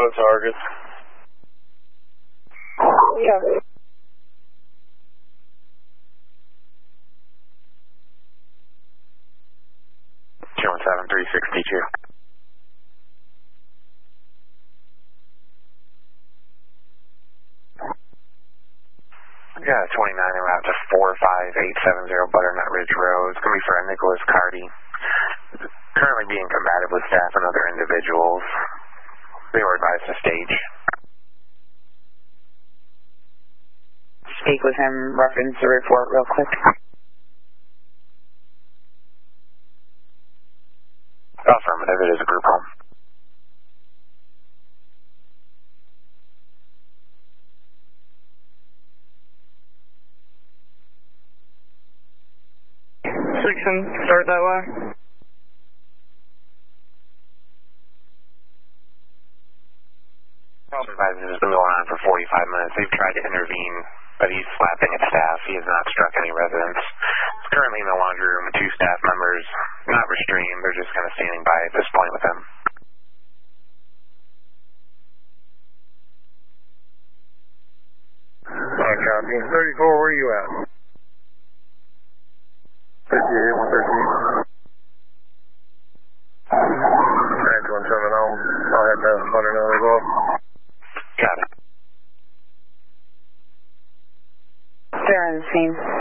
target. Yeah. 217-362. Yeah, 29 en route to 45870 Butternut Ridge Road. It's going to be for Nicholas Carty. Currently being combative with staff and other individuals. They were advised to stage. Speak with him, reference the report real quick. Affirmative, it is a group home. Section, start that way. Supervisor has been going on for 45 minutes. They've tried to intervene, but he's slapping at staff. He has not struck any residents. He's currently in the laundry room with 2 staff members, not restrained. They're just kind of standing by at this point with him. Alright, copy. 34, where are you at? 58, 113. Ambulance coming home. I'll head to Butternut as well. Got it. They're on the scene.